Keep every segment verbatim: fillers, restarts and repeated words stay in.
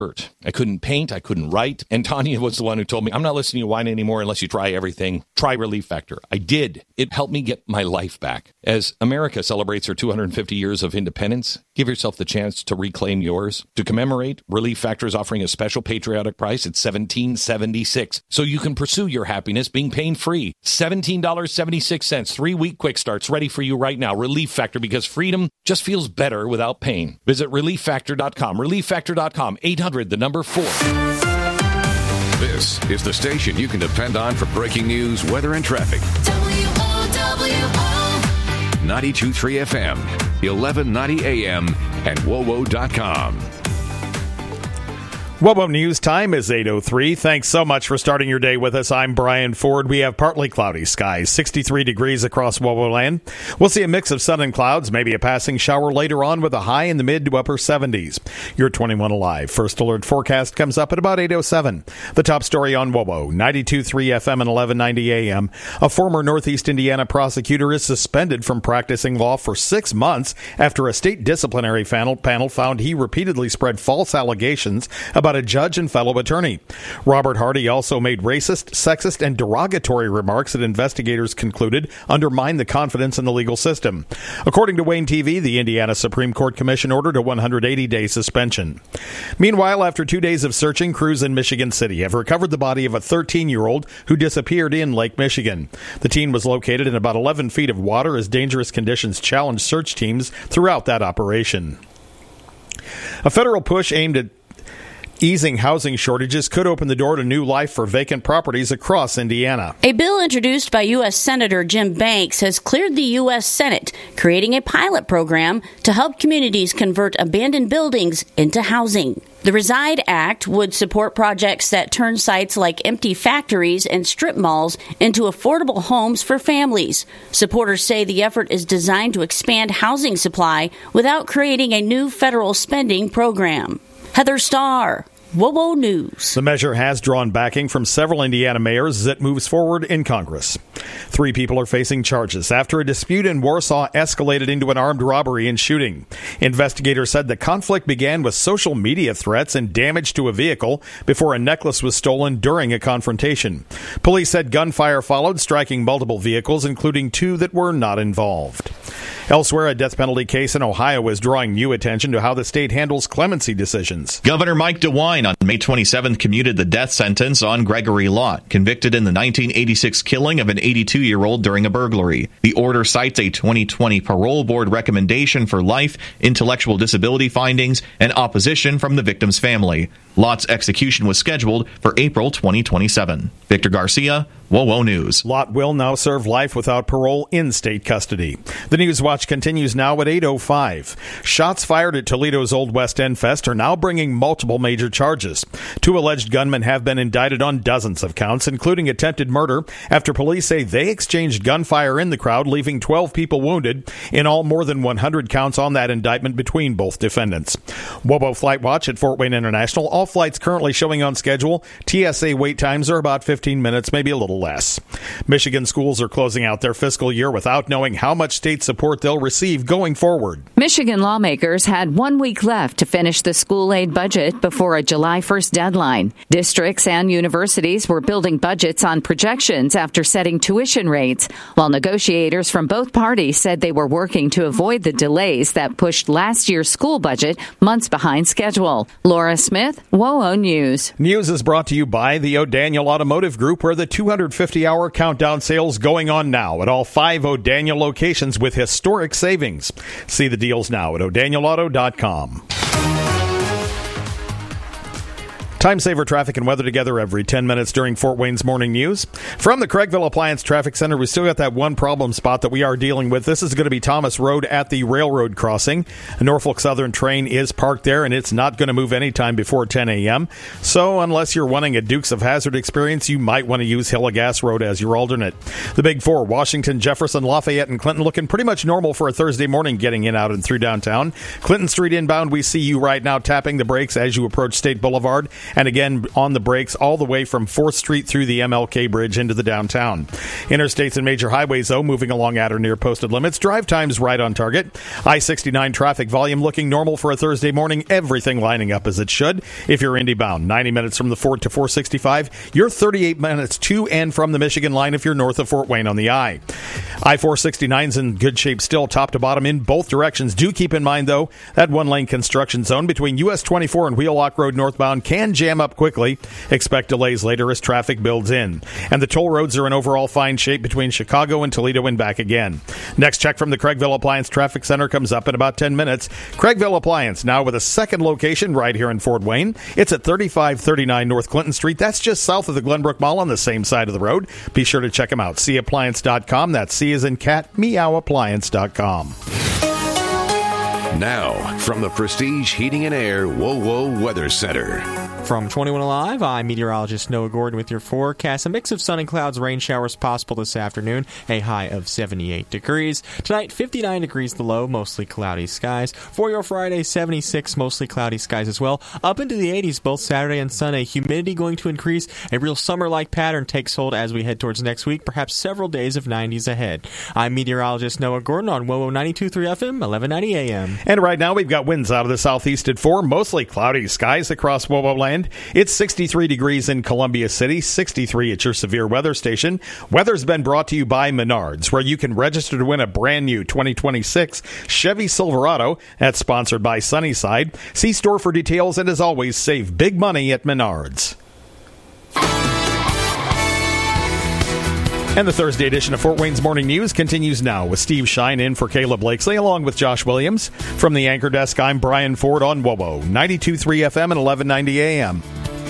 I couldn't paint. I couldn't write. And Tanya was the one who told me, I'm not listening to wine anymore unless you try everything. Try Relief Factor. I did. It helped me get my life back. As America celebrates her two hundred fifty years of independence, give yourself the chance to reclaim yours. To commemorate, Relief Factor is offering a special patriotic price at seventeen dollars and seventy-six cents, so you can pursue your happiness being pain-free. seventeen dollars and seventy-six cents. Three-week quick starts ready for you right now. Relief Factor, because freedom just feels better without pain. Visit relief factor dot com. relief factor dot com. eight hundred, the number four. This is the station you can depend on for breaking news, weather, and traffic. W O W O ninety-two point three F M, eleven ninety A M, and W O W O dot com. W O W O News time is eight oh three. Thanks so much for starting your day with us. I'm Brian Ford. We have partly cloudy skies, sixty-three degrees across W O W O land. We'll see a mix of sun and clouds, maybe a passing shower later on with a high in the mid to upper seventies. You're twenty-one alive. First alert forecast comes up at about eight oh seven. The top story on W O W O, ninety-two point three F M and eleven ninety A M. A former Northeast Indiana prosecutor is suspended from practicing law for six months after a state disciplinary panel, panel found he repeatedly spread false allegations about a judge and fellow attorney. Robert Hardy also made racist, sexist, and derogatory remarks that investigators concluded undermine the confidence in the legal system. According to Wayne T V, the Indiana Supreme Court Commission ordered a one hundred eighty day suspension. Meanwhile, after two days of searching, crews in Michigan City have recovered the body of a thirteen-year-old who disappeared in Lake Michigan. The teen was located in about eleven feet of water as dangerous conditions challenged search teams throughout that operation. A federal push aimed at easing housing shortages could open the door to new life for vacant properties across Indiana. A bill introduced by U S Senator Jim Banks has cleared the U S Senate, creating a pilot program to help communities convert abandoned buildings into housing. The Reside Act would support projects that turn sites like empty factories and strip malls into affordable homes for families. Supporters say the effort is designed to expand housing supply without creating a new federal spending program. Heather Starr, W O W O News. The measure has drawn backing from several Indiana mayors as it moves forward in Congress. Three people are facing charges after a dispute in Warsaw escalated into an armed robbery and shooting. Investigators said the conflict began with social media threats and damage to a vehicle before a necklace was stolen during a confrontation. Police said gunfire followed, striking multiple vehicles, including two that were not involved. Elsewhere, a death penalty case in Ohio is drawing new attention to how the state handles clemency decisions. Governor Mike DeWine on May twenty-seventh commuted the death sentence on Gregory Lott, convicted in the nineteen eighty-six killing of an eighty-two-year-old during a burglary. The order cites a twenty twenty parole board recommendation for life, intellectual disability findings, and opposition from the victim's family. Lott's execution was scheduled for April twenty twenty-seven. Victor Garcia, W O W O News. Lott will now serve life without parole in state custody. The News Watch continues now at eight oh five. Shots fired at Toledo's Old West End Fest are now bringing multiple major charges. Two alleged gunmen have been indicted on dozens of counts, including attempted murder, after police say they exchanged gunfire in the crowd, leaving twelve people wounded. In all, more than one hundred counts on that indictment between both defendants. W O W O Flight Watch at Fort Wayne International. All flights currently showing on schedule. T S A wait times are about fifteen minutes, maybe a little less. Michigan schools are closing out their fiscal year without knowing how much state support they'll receive going forward. Michigan lawmakers had one week left to finish the school aid budget before a July first deadline. Districts and universities were building budgets on projections after setting tuition rates, while negotiators from both parties said they were working to avoid the delays that pushed last year's school budget months behind schedule. Laura Smith, W O W O News. News is brought to you by the O'Daniel Automotive Group, where the two hundred fifty hour countdown sales going on now at all five O'Daniel locations with historic savings. See the deals now at o'daniel auto dot com. Time saver traffic and weather together every ten minutes during Fort Wayne's Morning News. From the Craigville Appliance Traffic Center, we still got that one problem spot that we are dealing with. This is going to be Thomas Road at the railroad crossing. A Norfolk Southern train is parked there, and it's not going to move anytime before ten a.m. So unless you're wanting a Dukes of Hazzard experience, you might want to use Hillegas Road as your alternate. The Big Four, Washington, Jefferson, Lafayette, and Clinton, looking pretty much normal for a Thursday morning getting in, out, and through downtown. Clinton Street inbound, we see you right now tapping the brakes as you approach State Boulevard. and again on the brakes all the way from fourth Street through the M L K Bridge into the downtown. Interstates and major highways, though, moving along at or near posted limits. Drive times right on target. I sixty-nine traffic volume looking normal for a Thursday morning. Everything lining up as it should. If you're Indy bound, ninety minutes from the Fort to four sixty-five. You're thirty-eight minutes to and from the Michigan line if you're north of Fort Wayne on the I. I four sixty-nine's in good shape still, top to bottom in both directions. Do keep in mind, though, that one-lane construction zone between U S twenty-four and Wheelock Road northbound can jam up quickly. Expect delays later as traffic builds in. And the toll roads are in overall fine shape between Chicago and Toledo and back again. Next check from the Craigville Appliance Traffic Center comes up in about ten minutes. Craigville Appliance, now with a second location right here in Fort Wayne. It's at thirty-five thirty-nine North Clinton Street. That's just south of the Glenbrook Mall on the same side of the road. Be sure to check them out. see appliance dot com. That's C as in cat, meow appliance dot com. Now, from the Prestige Heating and Air WoWo Weather Center. From twenty-one Alive, I'm meteorologist Noah Gordon with your forecast. A mix of sun and clouds, rain showers possible this afternoon, a high of seventy-eight degrees. Tonight, fifty-nine degrees the low, mostly cloudy skies. For your Friday, seventy-six, mostly cloudy skies as well. Up into the eighties both Saturday and Sunday. Humidity going to increase. A real summer-like pattern takes hold as we head towards next week, perhaps several days of nineties ahead. I'm meteorologist Noah Gordon on WoWo ninety-two point three F M, eleven ninety A M. And right now, we've got winds out of the southeast at four, mostly cloudy skies across WoWo land. It's sixty-three degrees in Columbia City, sixty-three at your severe weather station. Weather's been brought to you by Menards, where you can register to win a brand new twenty twenty-six Chevy Silverado. That's sponsored by Sunnyside. See store for details, and as always, save big money at Menards. And the Thursday edition of Fort Wayne's Morning News continues now with Steve Shine in for Caleb Blakesley, along with Josh Williams. From the anchor desk, I'm Brian Ford on WoWo, ninety-two point three F M and eleven ninety A M.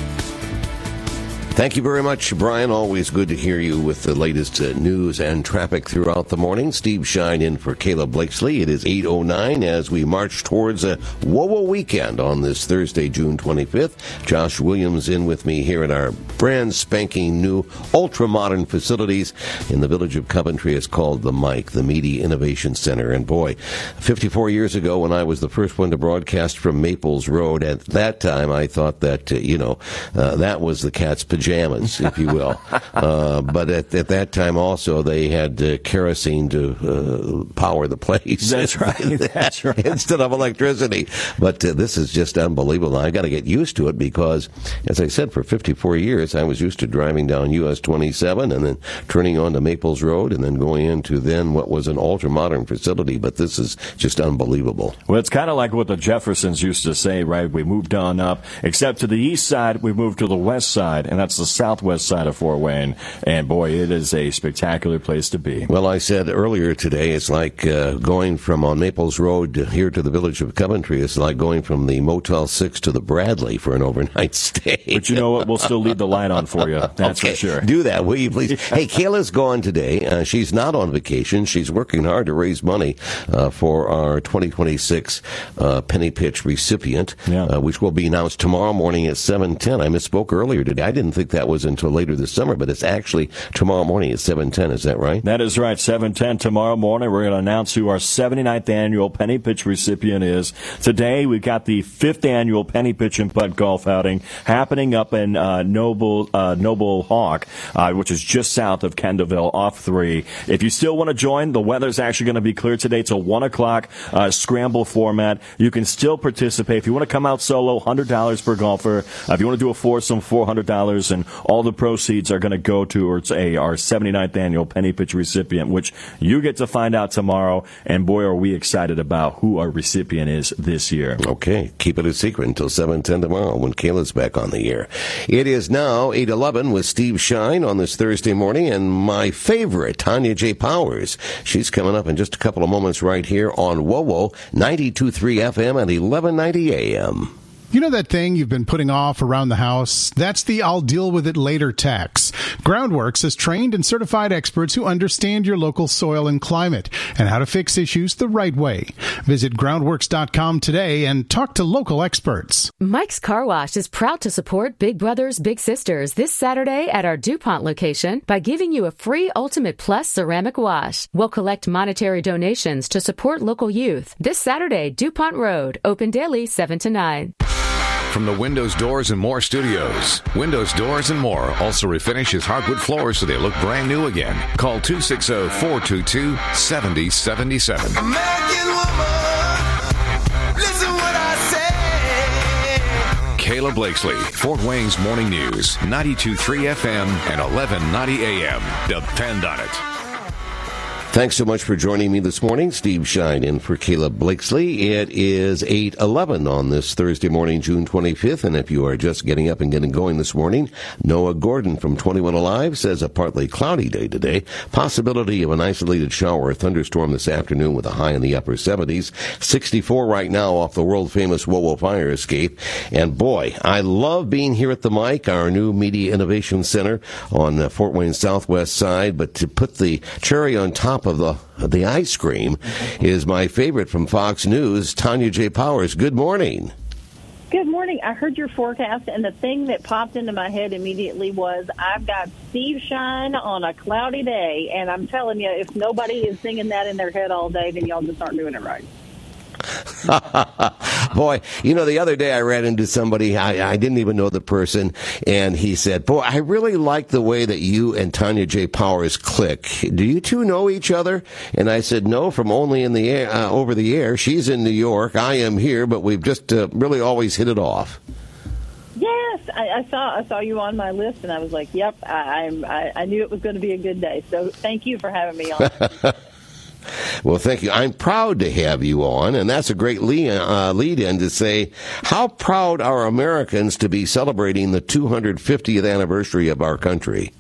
Thank you very much, Brian. Always good to hear you with the latest uh, news and traffic throughout the morning. Steve Shine in for Caleb Blakesley. It is eight oh nine as we march towards a WoWo weekend on this Thursday, June twenty-fifth. Josh Williams in with me here at our brand spanking new ultra-modern facilities in the village of Coventry. It's called the Mike, the Media Innovation Center. And boy, fifty-four years ago when I was the first one to broadcast from Maples Road, at that time I thought that, uh, you know, uh, that was the cat's pajamas. Pajamas, if you will. uh, but at, at that time also they had uh, kerosene to uh, power the place. That's right. That's right. Instead of electricity. But uh, this is just unbelievable. I got to get used to it because, as I said, for fifty-four years I was used to driving down U S twenty-seven and then turning onto Maples Road and then going into then what was an ultra-modern facility. But this is just unbelievable. Well, it's kind of like what the Jeffersons used to say, right? We moved on up. Except to the east side, we moved to the west side, and that's the southwest side of Fort Wayne. And boy, it is a spectacular place to be. Well, I said earlier today, it's like uh, going from on Maples Road to here to the village of Coventry. It's like going from the Motel six to the Bradley for an overnight stay. But you know what? We'll still leave the light on for you. That's okay, for sure. Do that, will you please? Hey, Kayla's gone today. Uh, she's not on vacation. She's working hard to raise money uh, for our twenty twenty-six uh, Penny Pitch recipient, yeah. uh, which will be announced tomorrow morning at seven ten. I misspoke earlier today. I didn't think that was until later this summer, but it's actually tomorrow morning at seven ten. Is that right? That is right. seven ten tomorrow morning. We're going to announce who our seventy-ninth annual Penny Pitch recipient is. Today, we've got the fifth annual Penny Pitch and Putt Golf Outing happening up in uh, Noble uh, Noble Hawk, uh, which is just south of Kendallville, off three. If you still want to join, the weather's actually going to be clear today. It's a one o'clock uh, scramble format. You can still participate. If you want to come out solo, one hundred dollars per golfer. Uh, if you want to do a foursome, four hundred dollars, and all the proceeds are going to go towards a, our seventy-ninth annual Penny Pitch recipient, which you get to find out tomorrow. And boy, are we excited about who our recipient is this year. Okay, keep it a secret until seven ten tomorrow when Kayla's back on the air. It is now eight eleven with Steve Shine on this Thursday morning, and my favorite, Tanya J. Powers. She's coming up in just a couple of moments right here on WoWo, ninety-two point three F M and eleven ninety A M. You know that thing you've been putting off around the house? That's the I'll deal with it later tax. Groundworks has trained and certified experts who understand your local soil and climate and how to fix issues the right way. Visit groundworks dot com today and talk to local experts. Mike's Car Wash is proud to support Big Brothers Big Sisters this Saturday at our DuPont location by giving you a free Ultimate Plus ceramic wash. We'll collect monetary donations to support local youth. This Saturday, DuPont Road, open daily seven to nine. from the Windows Doors and More studios. Windows Doors and More also refinishes hardwood floors so they look brand new again. Call two six zero, four two two, seven zero seven seven. American woman, listen what I say. Kayla Blakesley, Fort Wayne's Morning News, ninety-two point three F M and eleven ninety A M. Depend on it. Thanks so much for joining me this morning. Steve Shine in for Caleb Blakesley. It is eight eleven on this Thursday morning, June twenty-fifth. And if you are just getting up and getting going this morning, Noah Gordon from twenty-one Alive says a partly cloudy day today. Possibility of an isolated shower or thunderstorm this afternoon with a high in the upper seventies. sixty-four right now off the world-famous WoWo fire escape. And boy, I love being here at the mic, our new Media Innovation Center on the Fort Wayne Southwest side. But to put the cherry on top of the the ice cream is my favorite from Fox News, Tanya J. Powers. Good morning. Good morning. I heard your forecast, and the thing that popped into my head immediately was I've got Steve Shine on a cloudy day, and I'm telling you, if nobody is singing that in their head all day, then y'all just aren't doing it right. Boy, you know, the other day I ran into somebody, I, I didn't even know the person, and he said, boy, I really like the way that you and Tanya J. Powers click. Do you two know each other? And I said, no, from only in the air, uh, over the air. She's in New York. I am here, but we've just uh, really always hit it off. Yes, I, I saw I saw you on my list, and I was like, yep, I, I'm, I, I knew it was going to be a good day. So thank you for having me on. Well, thank you. I'm proud to have you on, and that's a great lead, uh, lead-in to say, how proud are Americans to be celebrating the two hundred fiftieth anniversary of our country?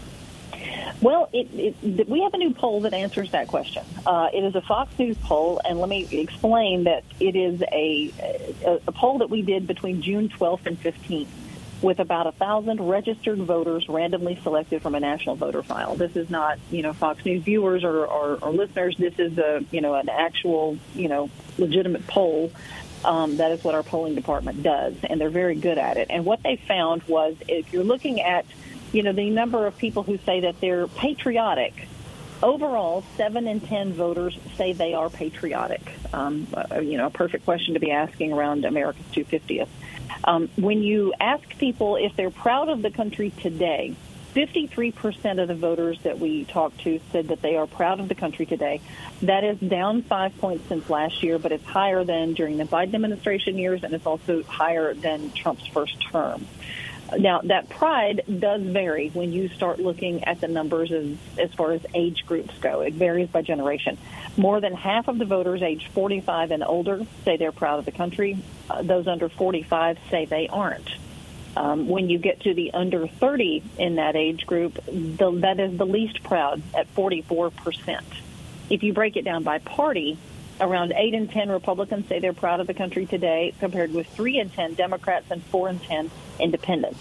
Well, it, it, we have a new poll that answers that question. Uh, it is a Fox News poll, and let me explain that it is a, a, a poll that we did between June twelfth and fifteenth. With about a thousand registered voters randomly selected from a national voter file. This is not, you know, Fox News viewers or, or, or listeners. This is a, you know, an actual, you know, legitimate poll. Um, that is what our polling department does, and they're very good at it. And what they found was, if you're looking at, you know, the number of people who say that they're patriotic, overall, seven in ten voters say they are patriotic. Um, uh, you know, a perfect question to be asking around America's two hundred fiftieth. Um, when you ask people if they're proud of the country today, fifty-three percent of the voters that we talked to said that they are proud of the country today. That is down five points since last year, but it's higher than during the Biden administration years, and it's also higher than Trump's first term. Now, that pride does vary when you start looking at the numbers as, as far as age groups go. It varies by generation. More than half of the voters aged forty-five and older say they're proud of the country. Uh, those under forty-five say they aren't. Um, when you get to the under thirty in that age group, the, that is the least proud at forty-four percent. If you break it down by party, around eight in ten Republicans say they're proud of the country today, compared with three in ten Democrats and four in ten independents.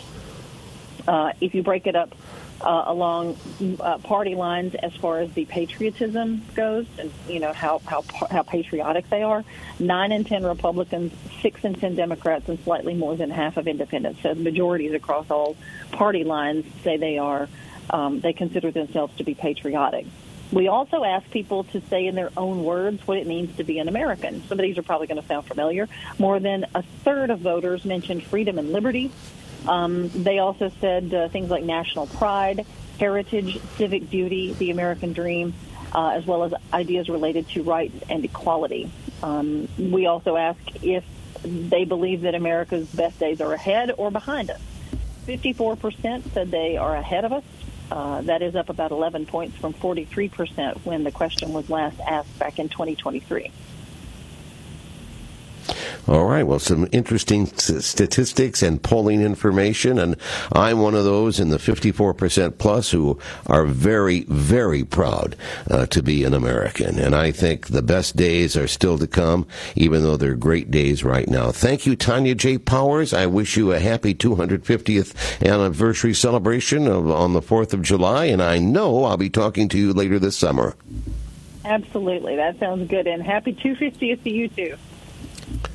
Uh, if you break it up uh, along uh, party lines as far as the patriotism goes, and you know how, how how patriotic they are, nine in ten Republicans, six in ten Democrats, and slightly more than half of independents. So the majorities across all party lines say they are um, they consider themselves to be patriotic. We also ask people to say in their own words what it means to be an American. Some of these are probably going to sound familiar. More than a third of voters mentioned freedom and liberty. Um, they also said uh, things like national pride, heritage, civic duty, the American dream, uh, as well as ideas related to rights and equality. Um, we also ask if they believe that America's best days are ahead or behind us. fifty-four percent said they are ahead of us. Uh, that is up about eleven points from forty-three percent when the question was last asked back in twenty twenty-three. All right. Well, some interesting statistics and polling information, and I'm one of those in the fifty-four percent plus who are very, very proud uh, to be an American. And I think the best days are still to come, even though they're great days right now. Thank you, Tanya J. Powers. I wish you a happy two hundred fiftieth anniversary celebration of, on the fourth of July, and I know I'll be talking to you later this summer. Absolutely. That sounds good. And happy two hundred fiftieth to you, too.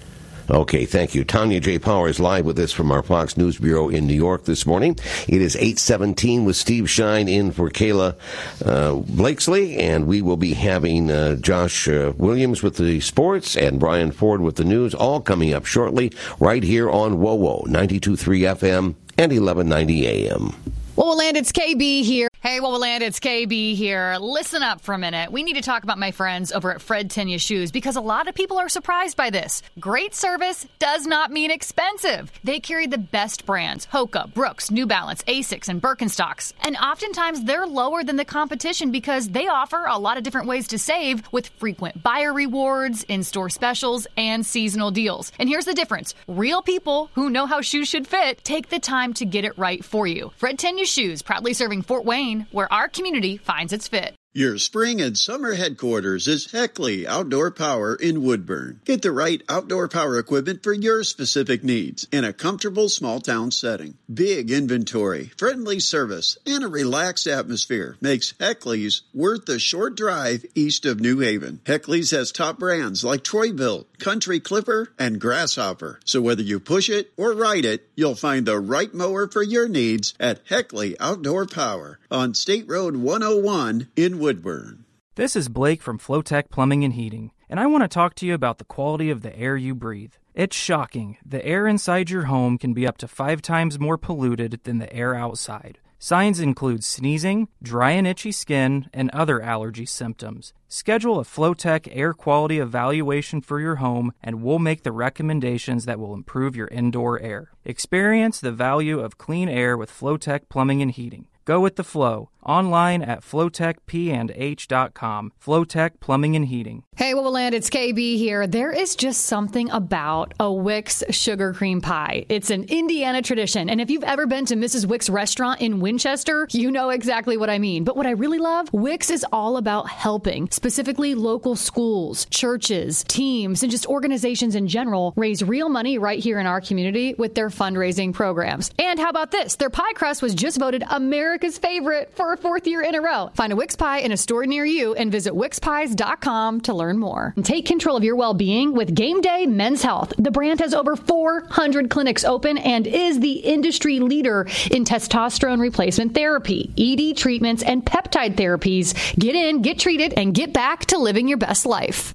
Okay, thank you. Tanya J. Powers live with us from our Fox News Bureau in New York this morning. It is eight seventeen with Steve Shine in for Kayla uh, Blakesley, and we will be having uh, Josh uh, Williams with the sports and Brian Ford with the news, all coming up shortly right here on W O W O ninety-two point three F M and eleven ninety A M. Wowoland, it's K B here. Hey, Wowoland, it's K B here. Listen up for a minute. We need to talk about my friends over at Fred Tenya Shoes because a lot of people are surprised by this. Great service does not mean expensive. They carry the best brands, Hoka, Brooks, New Balance, Asics, and Birkenstocks. And oftentimes they're lower than the competition because they offer a lot of different ways to save with frequent buyer rewards, in-store specials, and seasonal deals. And here's the difference. Real people who know how shoes should fit take the time to get it right for you. Fred Tenya Shoes, proudly serving Fort Wayne, where our community finds its fit. Your spring and summer headquarters is Heckley Outdoor Power in Woodburn. Get the right outdoor power equipment for your specific needs in a comfortable small town setting. Big inventory, friendly service, and a relaxed atmosphere makes Heckley's worth the short drive east of New Haven. Heckley's has top brands like Troy-Bilt, Country Clipper, and Grasshopper. So whether you push it or ride it, you'll find the right mower for your needs at Heckley Outdoor Power on State Road one oh one in Woodburn. This is Blake from Flowtech Plumbing and Heating, and I want to talk to you about the quality of the air you breathe. It's shocking. The air inside your home can be up to five times more polluted than the air outside. Signs include sneezing, dry and itchy skin, and other allergy symptoms. Schedule a Flowtech air quality evaluation for your home, and we'll make the recommendations that will improve your indoor air. Experience the value of clean air with Flowtech Plumbing and Heating. Go with the flow. Online at flowtech p and h dot com. Flowtech Plumbing and Heating. Hey, Wowoland, it's K B here. There is just something about a Wix sugar cream pie. It's an Indiana tradition, and if you've ever been to Missus Wix restaurant in Winchester, you know exactly what I mean. But what I really love, Wix is all about helping, specifically local schools, churches, teams, and just organizations in general raise real money right here in our community with their fundraising programs. And how about this? Their pie crust was just voted America's favorite for a fourth year in a row. Find a Wix pie in a store near you and visit wix pies dot com to learn more. And take control of your well-being with Game Day Men's Health. The brand has over four hundred clinics open and is the industry leader in testosterone replacement therapy, E D treatments, and peptide therapies. Get in, get treated, and get back to living your best life.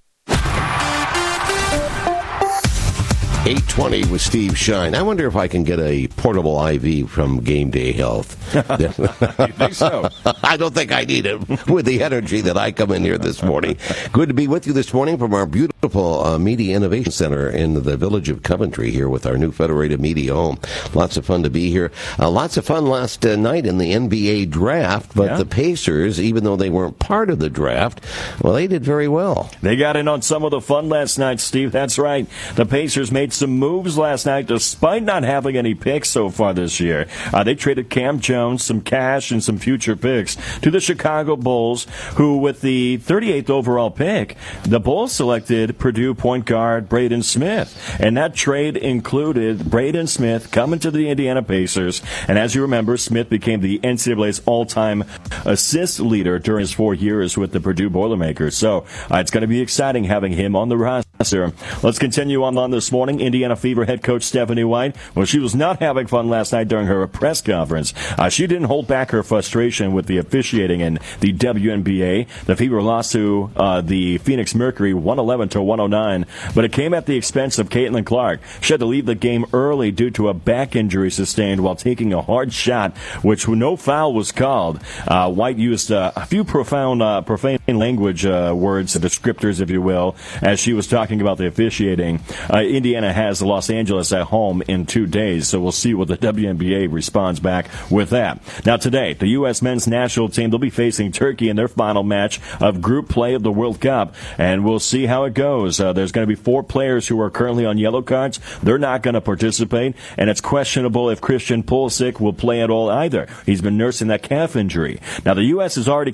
eight twenty with Steve Shine. I wonder if I can get a portable I V from Game Day Health. You think so? I don't think I need it with the energy that I come in here this morning. Good to be with you this morning from our beautiful uh, Media Innovation Center in the village of Coventry here with our new Federated Media home. Lots of fun to be here. Uh, lots of fun last uh, night in the N B A draft, but yeah. the Pacers, even though they weren't part of the draft, well, they did very well. They got in on some of the fun last night, Steve. That's right. The Pacers made some moves last night despite not having any picks so far this year. Uh, they traded Cam Jones, some cash, and some future picks to the Chicago Bulls, who, with the thirty-eighth overall pick, the Bulls selected Purdue point guard Braden Smith. And that trade included Braden Smith coming to the Indiana Pacers. And as you remember, Smith became the N C double A's all-time assist leader during his four years with the Purdue Boilermakers. So uh, it's going to be exciting having him on the roster. Let's continue on, on this morning. Indiana Fever head coach Stephanie White, well, she was not having fun last night during her press conference. Uh, she didn't hold back her frustration with the officiating in the W N B A. The Fever lost to uh, the Phoenix Mercury one eleven to one oh nine, but it came at the expense of Caitlin Clark. She had to leave the game early due to a back injury sustained while taking a hard shot, which no foul was called. Uh, White used uh, a few profound, uh, profane language uh, words, descriptors, if you will, as she was talking about the officiating. Uh, Indiana has Los Angeles at home in two days, so we'll see what the W N B A responds back with that. Now today, the U S men's national team, they'll be facing Turkey in their final match of group play of the World Cup, and we'll see how it goes. Uh, there's going to be four players who are currently on yellow cards. They're not going to participate, and it's questionable if Christian Pulisic will play at all either. He's been nursing that calf injury. Now the U S has already clinched the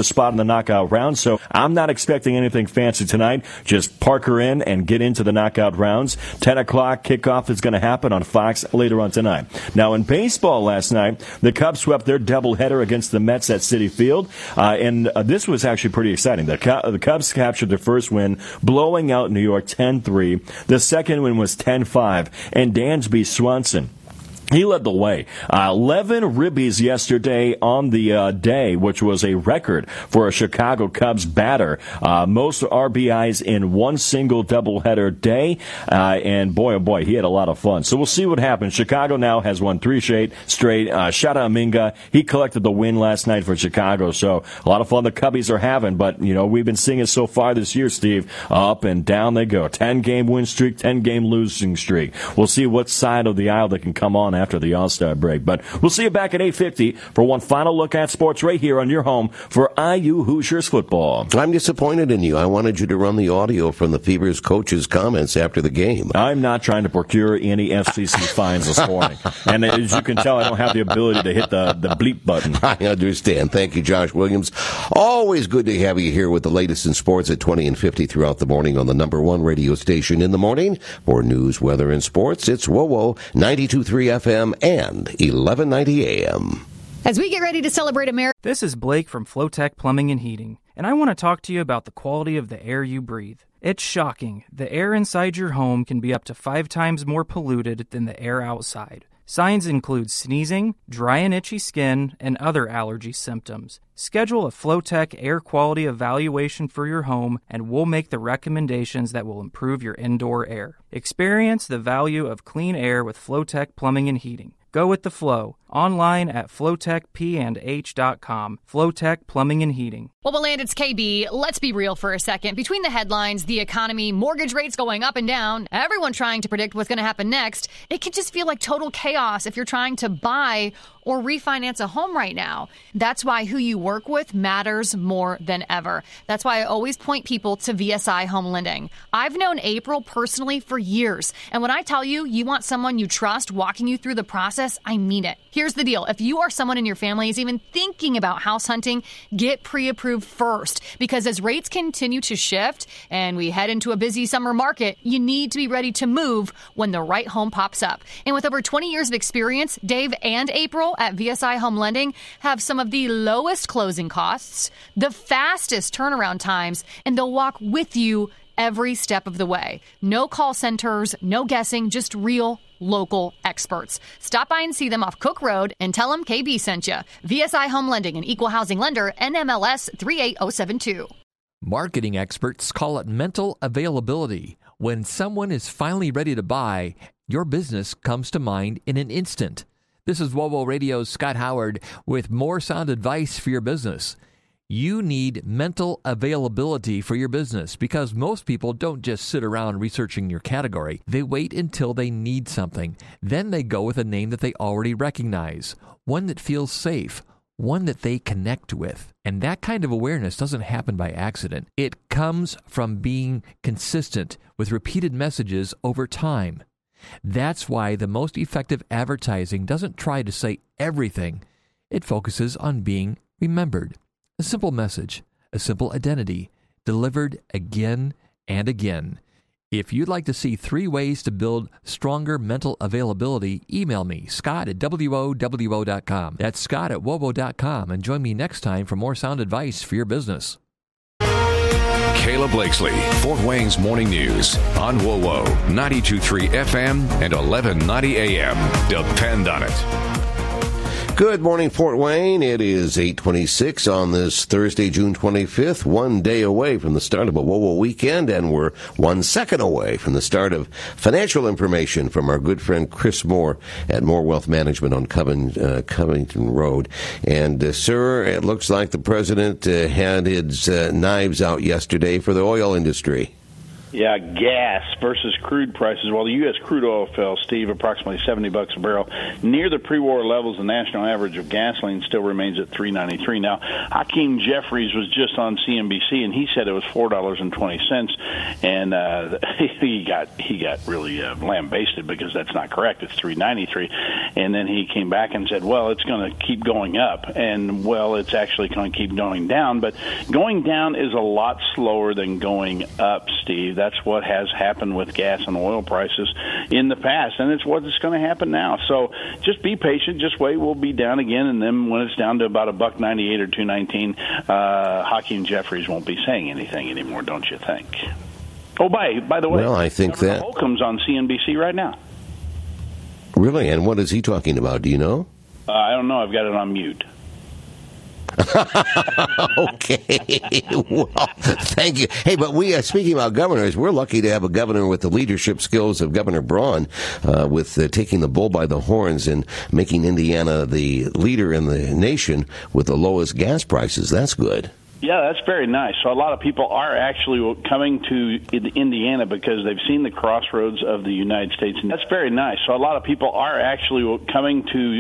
spot in the knockout round. So I'm not expecting anything fancy tonight. Just park her in and get into the knockout rounds. ten o'clock kickoff is going to happen on Fox later on tonight. Now, in baseball last night, the Cubs swept their doubleheader against the Mets at Citi Field. Uh, and uh, this was actually pretty exciting. The, Cu- the Cubs captured their first win, blowing out New York ten three. The second win was ten five. And Dansby Swanson, he led the way. Uh, eleven ribbies yesterday on the uh, day, which was a record for a Chicago Cubs batter. Uh, most R B Is in one single doubleheader day. Uh, and boy, oh boy, he had a lot of fun. So we'll see what happens. Chicago now has won three straight. straight. Uh, Shada Aminga, he collected the win last night for Chicago. So a lot of fun the Cubbies are having. But, you know, we've been seeing it so far this year, Steve. Up and down they go. ten-game win streak, ten-game losing streak. We'll see what side of the aisle they can come on after the All-Star break. But we'll see you back at eight fifty for one final look at sports right here on your home for I U Hoosiers football. I'm disappointed in you. I wanted you to run the audio from the Fever's coach's comments after the game. I'm not trying to procure any F C C fines this morning. And as you can tell, I don't have the ability to hit the, the bleep button. I understand. Thank you, Josh Williams. Always good to have you here with the latest in sports at twenty and fifty throughout the morning on the number one radio station in the morning. For news, weather, and sports, it's W O W O ninety-two point three F M and eleven ninety A M. As we get ready to celebrate America. This is Blake from Flowtech Plumbing and Heating, and I want to talk to you about the quality of the air you breathe. It's shocking. The air inside your home can be up to five times more polluted than the air outside. Signs include sneezing, dry and itchy skin, and other allergy symptoms. Schedule a Flowtech air quality evaluation for your home, and we'll make the recommendations that will improve your indoor air. Experience the value of clean air with Flowtech Plumbing and Heating. Go with the flow. Online at flowtech p and h dot com. Flowtech Plumbing and Heating. Well, Beland, it's K B. Let's be real for a second. Between the headlines, the economy, mortgage rates going up and down, everyone trying to predict what's going to happen next, it can just feel like total chaos if you're trying to buy or refinance a home right now. That's why who you work with matters more than ever. That's why I always point people to V S I Home Lending. I've known April personally for years, and when I tell you you want someone you trust walking you through the process, I mean it. Here's the deal. If you or someone in your family is even thinking about house hunting, get pre-approved first, because as rates continue to shift and we head into a busy summer market, you need to be ready to move when the right home pops up. And with over twenty years of experience, Dave and April at V S I Home Lending have some of the lowest closing costs, the fastest turnaround times, and they'll walk with you every step of the way. No call centers, no guessing, just real local experts. Stop by and see them off Cook Road and tell them K B sent you. V S I Home Lending, an equal housing lender, N M L S three eight zero seven two. Marketing experts call it mental availability. When someone is finally ready to buy, your business comes to mind in an instant. This is W O W O Radio's Scott Howard with more sound advice for your business. You need mental availability for your business because most people don't just sit around researching your category. They wait until they need something. Then they go with a name that they already recognize, one that feels safe, one that they connect with. And that kind of awareness doesn't happen by accident. It comes from being consistent with repeated messages over time. That's why the most effective advertising doesn't try to say everything. It focuses on being remembered. A simple message, a simple identity, delivered again and again. If you'd like to see three ways to build stronger mental availability, email me, Scott at W O W O dot com. That's Scott at W O W O dot com. And join me next time for more sound advice for your business. Kayla Blakesley, Fort Wayne's Morning News on W O W O ninety-two point three F M and eleven ninety A M. Depend on it. Good morning, Fort Wayne. It is eight twenty-six on this Thursday, June twenty-fifth, one day away from the start of a W O W O weekend, and we're one second away from the start of financial information from our good friend Chris Moore at Moore Wealth Management on Coving, uh, Covington Road. And, uh, sir, it looks like the president uh, had his uh, knives out yesterday for the oil industry. Yeah, gas versus crude prices. Well, the U S crude oil fell, Steve, approximately seventy bucks a barrel. Near the pre-war levels, the national average of gasoline still remains at three ninety-three. Now, Hakeem Jeffries was just on C N B C, and he said it was four dollars and twenty cents, and uh, he got he got really uh, lambasted because that's not correct. It's three ninety-three, and then he came back and said, well, it's going to keep going up, and, well, it's actually going to keep going down, but going down is a lot slower than going up, Steve. That's what has happened with gas and oil prices in the past, and it's what's going to happen now. So just be patient. Just wait. We'll be down again, and then when it's down to about a buck ninety-eight or two nineteen, uh, Hakeem Jeffries won't be saying anything anymore, don't you think? Oh, by by the way, well, I think Governor that Holcomb's on C N B C right now. Really, and what is he talking about? Do you know? Uh, I don't know. I've got it on mute. Okay. Well, thank you. Hey, but we, uh, speaking about governors, we're lucky to have a governor with the leadership skills of Governor Braun, uh, with uh, taking the bull by the horns and making Indiana the leader in the nation with the lowest gas prices. That's good. Yeah, that's very nice. So a lot of people are actually coming to Indiana because they've seen the crossroads of the United States. And that's very nice. So a lot of people are actually coming to